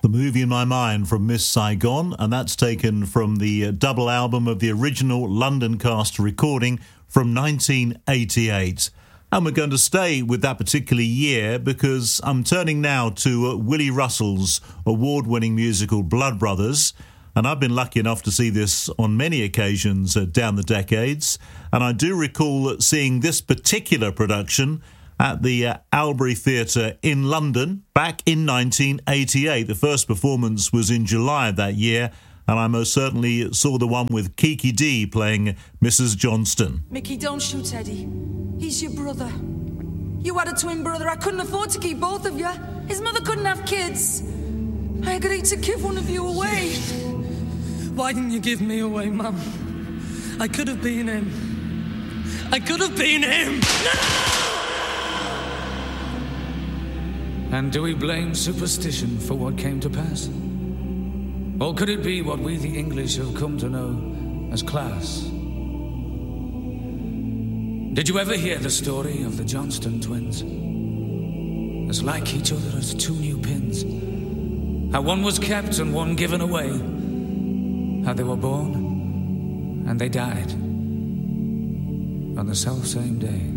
The Movie in My Mind from Miss Saigon, and that's taken from the double album of the original London cast recording from 1988. And we're going to stay with that particular year because I'm turning now to Willie Russell's award-winning musical Blood Brothers. And I've been lucky enough to see this on many occasions down the decades. And I do recall seeing this particular production at the Albury Theatre in London back in 1988. The first performance was in July of that year, and I most certainly saw the one with Kiki Dee playing Mrs. Johnston. Mickey, don't shoot Eddie. He's your brother. You had a twin brother. I couldn't afford to keep both of you. His mother couldn't have kids. I agreed to give one of you away. Why didn't you give me away, Mum? I could have been him. I could have been him! No! And do we blame superstition for what came to pass? Or could it be what we the English have come to know as class? Did you ever hear the story of the Johnston twins? As like each other as two new pins. How one was kept and one given away. How they were born and they died on the self-same day.